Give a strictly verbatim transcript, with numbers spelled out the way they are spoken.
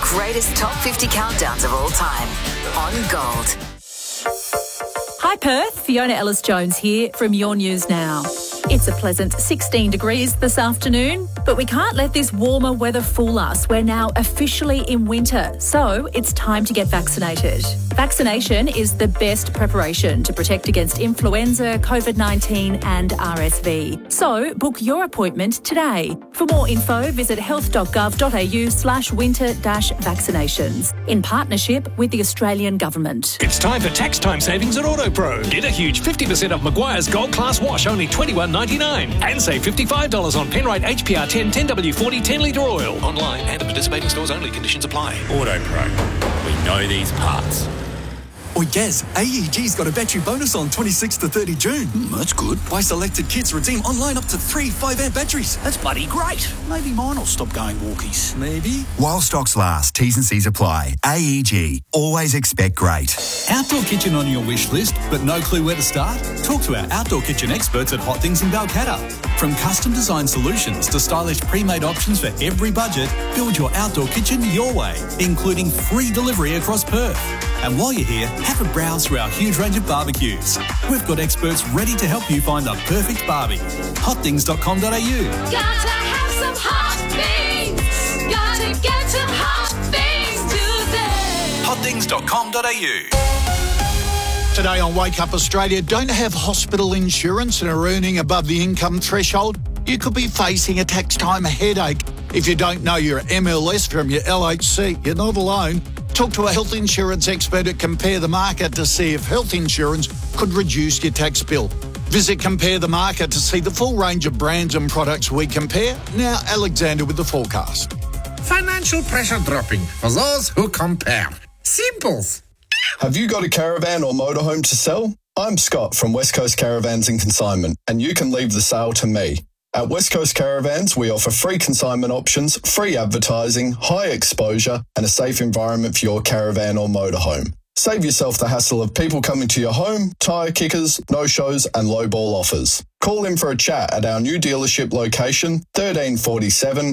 greatest top fifty countdowns of all time on Gold. Hi Perth, Fiona Ellis-Jones here from Your News Now. It's a pleasant sixteen degrees this afternoon, but we can't let this warmer weather fool us. We're now officially in winter, so it's time to get vaccinated. Vaccination is the best preparation to protect against influenza, COVID nineteen and R S V. So book your appointment today. For more info, visit health.gov.au slash winter dash vaccinations in partnership with the Australian Government. It's time for tax time savings at AutoPro. Get a huge fifty percent off Maguire's Gold Class Wash, only twenty-one ninety-nine, and save fifty-five dollars on Penrite H P R ten ten W forty ten litre oil. Online and at participating stores only. Conditions apply. AutoPro. We know these parts. Oi, Gaz, A E G's got a battery bonus on twenty-sixth to thirty June. Mm, that's good. Buy selected kits, redeem online up to three five amp batteries. That's bloody great. Maybe mine will stop going walkies. Maybe. While stocks last, T's and C's apply. A E G. Always expect great. Outdoor kitchen on your wish list, but no clue where to start? Talk to our outdoor kitchen experts at Hot Things in Balcatta. From custom design solutions to stylish pre-made options for every budget, build your outdoor kitchen your way, including free delivery across Perth. And while you're here, have a browse through our huge range of barbecues. We've got experts ready to help you find the perfect barbie. hot things dot com dot a u. Gotta have some hot things. Gotta get some hot things today. hot things dot com dot a u. Today on Wake Up Australia, don't have hospital insurance and are earning above the income threshold? You could be facing a tax time headache. If you don't know your M L S from your L H C, you're not alone. Talk to a health insurance expert at Compare the Market to see if health insurance could reduce your tax bill. Visit Compare the Market to see the full range of brands and products we compare. Now, Alexander with the forecast. Financial pressure dropping for those who compare. Simples. Have you got a caravan or motorhome to sell? I'm Scott from West Coast Caravans and Consignment, and you can leave the sale to me. At West Coast Caravans, we offer free consignment options, free advertising, high exposure, and a safe environment for your caravan or motorhome. Save yourself the hassle of people coming to your home, tyre kickers, no-shows, and low-ball offers. Call in for a chat at our new dealership location, thirteen forty-seven